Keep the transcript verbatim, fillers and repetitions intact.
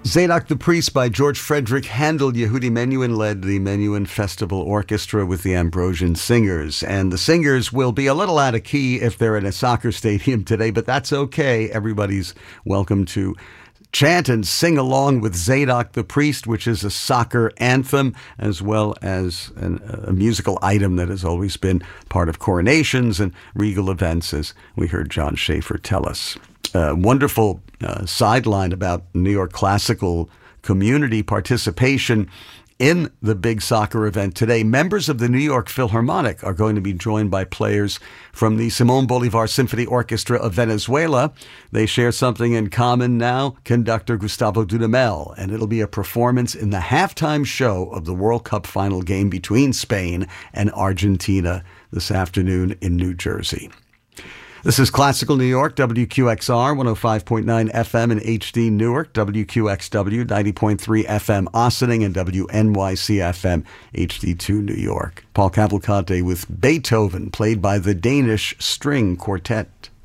Zadok the Priest by George Frederick Handel. Yehudi Menuhin led the Menuhin Festival Orchestra with the Ambrosian Singers. And the singers will be a little out of key if they're in a soccer stadium today, but that's okay. Everybody's welcome to chant and sing along with Zadok the Priest, which is a soccer anthem, as well as an, a musical item that has always been part of coronations and regal events, as we heard John Schaefer tell us. Uh, wonderful uh, sideline about New York classical community participation in the big soccer event today. Members of the New York Philharmonic are going to be joined by players from the Simon Bolivar Symphony Orchestra of Venezuela. They share something in common now, conductor Gustavo Dudamel, and it'll be a performance in the halftime show of the World Cup final game between Spain and Argentina this afternoon in New Jersey. This is Classical New York, W Q X R, one oh five point nine F M in H D Newark, W Q X W, ninety point three F M Ossining, and W N Y C F M, H D two New York. Paul Cavalcante with Beethoven, played by the Danish String Quartet.